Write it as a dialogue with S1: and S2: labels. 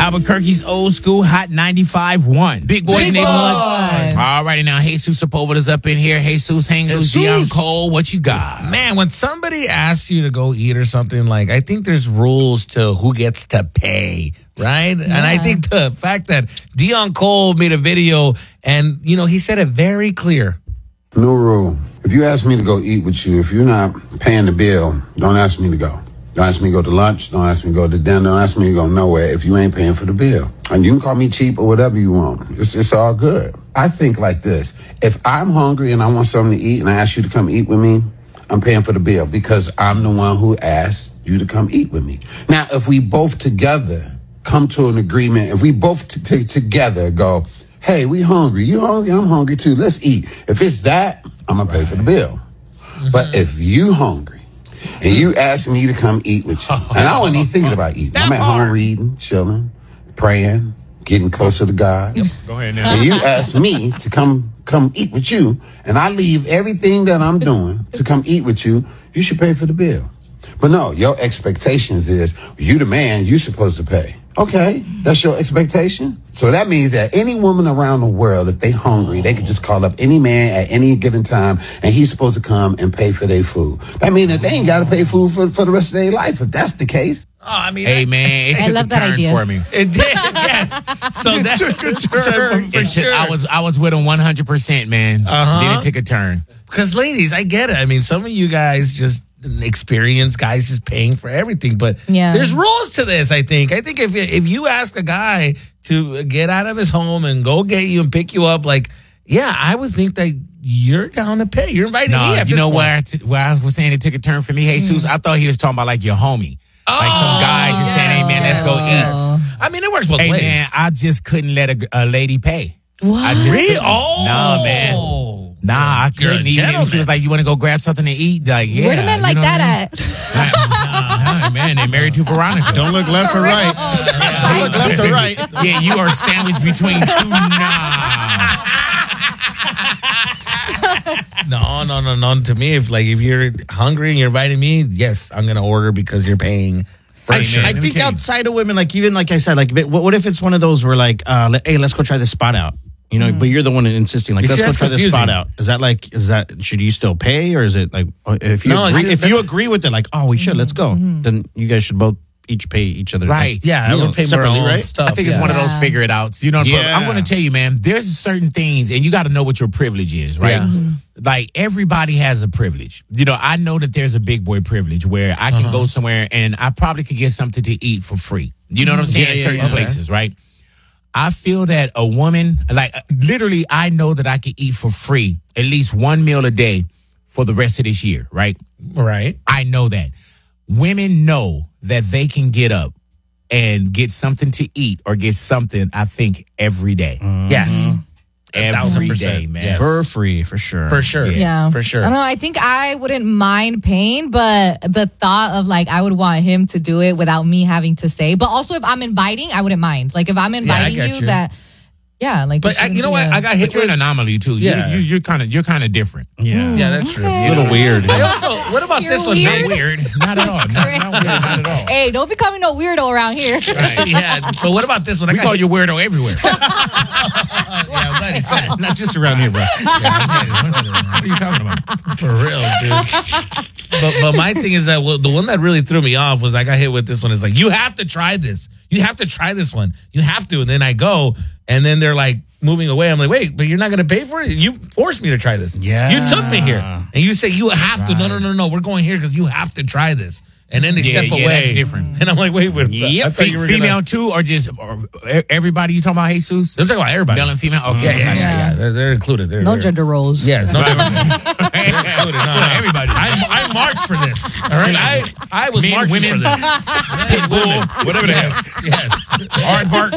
S1: Albuquerque's old school hot 95.1. Big Boy Neighborhood. All righty now, Jesus Sepulveda's up in here. Jesus, hang loose, Dion Cole. What you got?
S2: Man, when somebody asks you to go eat or something, like, I think there's rules to who gets to pay, right? Yeah. And I think the fact that Dion Cole made a video and, you know, he said it very clear.
S3: No rule. If you ask me to go eat with you, if you're not paying the bill, don't ask me to go. Don't ask me to go to lunch. Don't ask me to go to dinner. Don't ask me to go nowhere if you ain't paying for the bill. And you can call me cheap or whatever you want. It's all good. I think like this. If I'm hungry and I want something to eat and I ask you to come eat with me, I'm paying for the bill because I'm the one who asked you to come eat with me. Now, if we both together come to an agreement, if we both together go, hey, we hungry. You hungry? I'm hungry too. Let's eat. If it's that, I'm going to pay for the bill. Mm-hmm. But if you hungry and you ask me to come eat with you, and I wasn't even thinking about eating. I'm at home reading, chilling, praying, getting closer to God.
S1: Yep. Go ahead now.
S3: And you ask me to come eat with you, and I leave everything that I'm doing to come eat with you, you should pay for the bill. But no, your expectations is, you the man, you supposed to pay. Okay, that's your expectation. So that means that any woman around the world, if they hungry, they can just call up any man at any given time, and he's supposed to come and pay for their food. That means that they ain't got to pay food for the rest of their life, if that's the case.
S2: Oh, I mean,
S1: hey, man, it took a turn for me.
S2: It did, yes. So that took a turn.
S1: I was with him 100%, man. Then it took a turn.
S2: Because, ladies, I get it. I mean, some of you guys just experience guys just paying for everything, but there's rules to this. I think if you ask a guy to get out of his home and go get you and pick you up, like, yeah, I would think that you're down to pay. You're inviting me.
S1: You know where I was saying it took a turn for me, Jesus? I thought he was talking about like your homie. Like some guy just saying, hey man, let's go eat.
S2: I mean, it works both ways.
S1: Hey man, I just couldn't let a lady pay.
S2: What?
S1: Really? Nah, man. Nah, I couldn't even. She was like, you want to go grab something to eat? Like, yeah.
S4: Where the men like that at?
S1: Nah, man, they married to Veronica.
S5: Don't look left or right. Don't look left or right.
S1: Yeah, you are sandwiched between two.
S2: No. To me, if you're hungry and you're inviting me, yes, I'm gonna order because you're paying.
S5: I think outside of women, like even like I said, like what if it's one of those where like, hey, let's go try this spot out. You know, but you're the one insisting, like, let's go try this spot out. Is that, should you still pay, or is it like, if you agree with it, like, oh, we should, let's go, then you guys should both each pay each other.
S1: Right.
S2: Yeah, we'll pay separately, right?
S1: Stuff. I think it's one of those figure it outs. You know, but I'm going to tell you, man, there's certain things, and you got to know what your privilege is, right? Yeah. Like, everybody has a privilege. You know, I know that there's a big boy privilege where I can go somewhere and I probably could get something to eat for free. You know what I'm saying? Certain places, right? I feel that a woman, like, literally, I know that I could eat for free at least one meal a day for the rest of this year, right?
S2: Right.
S1: I know that. Women know that they can get up and get something to eat or get something, I think, every day.
S2: Yes.
S1: Every day, man.
S5: Yes. For free, for sure.
S2: For sure.
S4: Yeah.
S2: For sure.
S4: I don't know. I think I wouldn't mind paying, but the thought of like, I would want him to do it without me having to say. But also, if I'm inviting, I wouldn't mind. Like, if I'm inviting you, that. Yeah, like.
S2: But you know what? I got hit.
S1: But you're an anomaly too.
S2: Yeah.
S1: You're kind of different.
S2: Yeah. Yeah, that's true.
S4: Okay.
S5: A little weird.
S2: What about this one?
S4: Weird?
S1: Not weird. Not at all. Not weird. Not at all.
S4: Hey, don't become no weirdo around here.
S1: Right.
S2: Yeah. But what about this one?
S1: We call you weirdo everywhere.
S2: Yeah, I'm glad he said it.
S5: Not just around here, bro.
S1: What are you talking about?
S2: For real, dude. But my thing is that the one that really threw me off was I got hit with this one. Is like, you have to try this. You have to try this one. You have to. And then I go, and then they're like moving away. I'm like, wait, but you're not going to pay for it? You forced me to try this.
S5: Yeah.
S2: You took me here. And you say, you have to. No. We're going here because you have to try this. And then they step away.
S1: That's different.
S2: And I'm like, wait.
S5: Yep.
S1: Female too, or just everybody? You talking about Jesus?
S2: I'm talking about everybody.
S1: Male and female? Okay.
S2: Yeah. They're included.
S4: No gender roles.
S2: Yes. No gender roles.
S1: Everybody.
S2: I marched for this. All right. I was
S1: Men,
S2: marching
S1: women,
S2: for this.
S1: Pitbull, whatever they have.
S2: Yes.
S1: Aardvark.